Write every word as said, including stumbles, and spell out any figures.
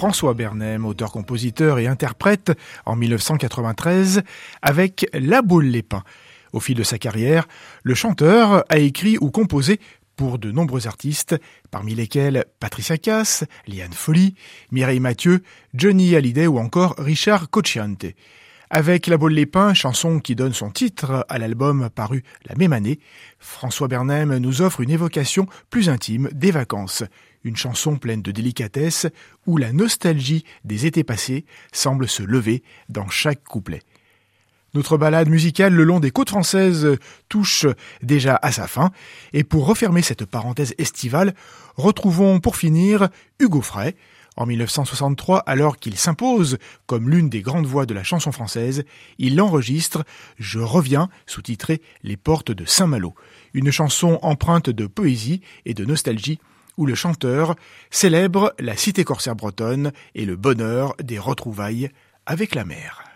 François Bernem, auteur-compositeur et interprète en mille neuf cent quatre-vingt-treize avec La Baule les Pins. Au fil de sa carrière, le chanteur a écrit ou composé pour de nombreux artistes, parmi lesquels Patricia Cass, Liane Folly, Mireille Mathieu, Johnny Hallyday ou encore Richard Cocciante. Avec La Baule les Pins, chanson qui donne son titre à l'album paru la même année, François Bernem nous offre une évocation plus intime des vacances. Une chanson pleine de délicatesse où la nostalgie des étés passés semble se lever dans chaque couplet. Notre balade musicale le long des côtes françaises touche déjà à sa fin. Et pour refermer cette parenthèse estivale, retrouvons pour finir Hugo Frey. En mille neuf cent soixante-trois, alors qu'il s'impose comme l'une des grandes voix de la chanson française, il enregistre « Je reviens » sous-titré « Les portes de Saint-Malo », une chanson empreinte de poésie et de nostalgie où le chanteur célèbre la cité corsaire bretonne et le bonheur des retrouvailles avec la mer.